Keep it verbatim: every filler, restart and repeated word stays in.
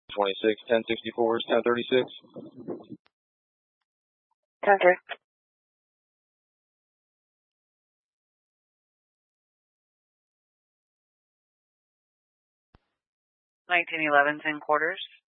twenty-six, ten sixty-four is ten thirty-six. ten three. nineteen eleven, ten quarters.